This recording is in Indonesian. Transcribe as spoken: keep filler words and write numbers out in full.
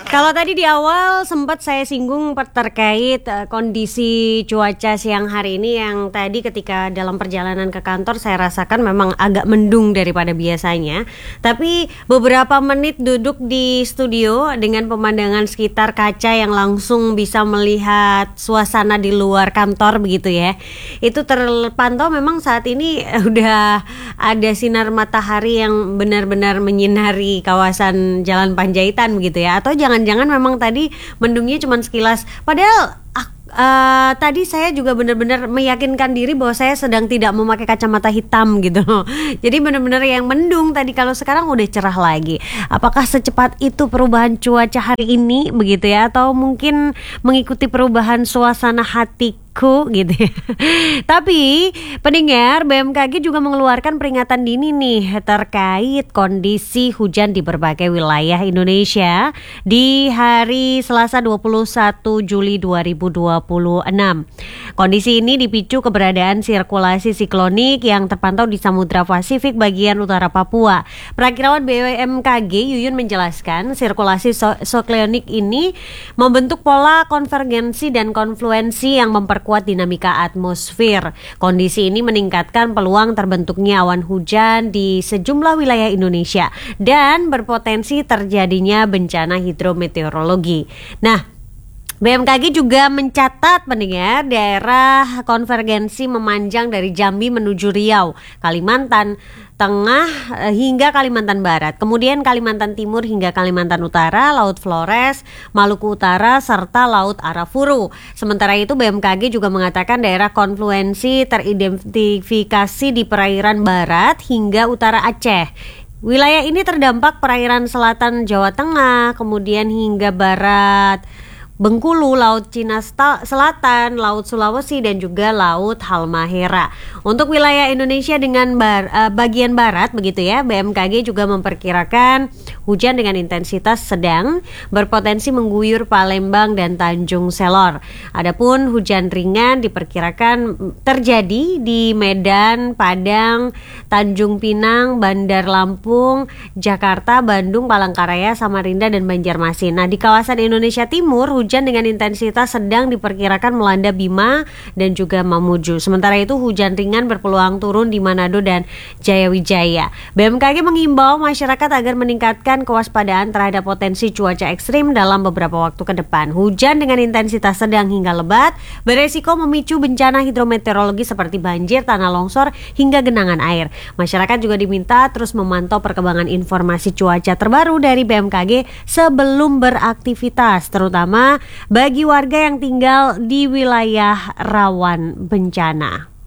Kalau tadi di awal sempat saya singgung per- terkait eh, kondisi cuaca siang hari ini yang tadi ketika dalam perjalanan ke kantor saya rasakan memang agak mendung daripada biasanya. Tapi beberapa menit duduk di studio dengan pemandangan sekitar kaca yang langsung bisa melihat suasana di luar kantor begitu ya. Itu terpantau memang saat ini eh, udah ada sinar matahari yang benar-benar menyinari kawasan Jalan Panjaitan begitu ya. Atau jangan jangan memang tadi mendungnya cuma sekilas. Padahal uh, tadi saya juga benar-benar meyakinkan diri bahwa saya sedang tidak memakai kacamata hitam gitu. Jadi benar-benar yang mendung tadi, kalau sekarang udah cerah lagi. Apakah secepat itu perubahan cuaca hari ini begitu ya? Atau mungkin mengikuti perubahan suasana hati gitu ya. Tapi pendengar, B M K G juga mengeluarkan peringatan dini nih terkait kondisi hujan di berbagai wilayah Indonesia di hari Selasa dua puluh satu Juli dua ribu dua puluh enam. Kondisi ini dipicu keberadaan sirkulasi siklonik yang terpantau di Samudra Pasifik bagian utara Papua. Perakirawan B M K G Yuyun menjelaskan sirkulasi so- siklonik ini membentuk pola konvergensi dan konfluensi yang memperkuat kuat dinamika atmosfer. Kondisi ini meningkatkan peluang terbentuknya awan hujan di sejumlah wilayah Indonesia dan berpotensi terjadinya bencana hidrometeorologi. Nah, B M K G juga mencatat pendengar daerah konvergensi memanjang dari Jambi menuju Riau, Kalimantan Tengah hingga Kalimantan Barat, kemudian Kalimantan Timur hingga Kalimantan Utara, Laut Flores, Maluku Utara, serta Laut Arafuru. Sementara itu B M K G juga mengatakan daerah konfluensi teridentifikasi di perairan Barat hingga Utara Aceh. Wilayah ini terdampak perairan selatan Jawa Tengah, kemudian hingga Barat Bengkulu, Laut Cina Selatan, Laut Sulawesi, dan juga Laut Halmahera. Untuk wilayah Indonesia dengan bar, uh, bagian barat begitu ya, B M K G juga memperkirakan hujan dengan intensitas sedang berpotensi mengguyur Palembang dan Tanjung Selor. Adapun hujan ringan diperkirakan terjadi di Medan, Padang, Tanjung Pinang, Bandar Lampung, Jakarta, Bandung, Palangkaraya, Samarinda, dan Banjarmasin. Nah, di kawasan Indonesia Timur, hujan dengan intensitas sedang diperkirakan melanda Bima dan juga Mamuju. Sementara itu hujan ringan berpeluang turun di Manado dan Jayawijaya. B M K G mengimbau masyarakat agar meningkatkan kewaspadaan terhadap potensi cuaca ekstrim dalam beberapa waktu ke depan. Hujan dengan intensitas sedang hingga lebat beresiko memicu bencana hidrometeorologi seperti banjir, tanah longsor, hingga genangan air. Masyarakat juga diminta terus memantau perkembangan informasi cuaca terbaru dari B M K G sebelum beraktivitas, terutama bagi warga yang tinggal di wilayah rawan bencana.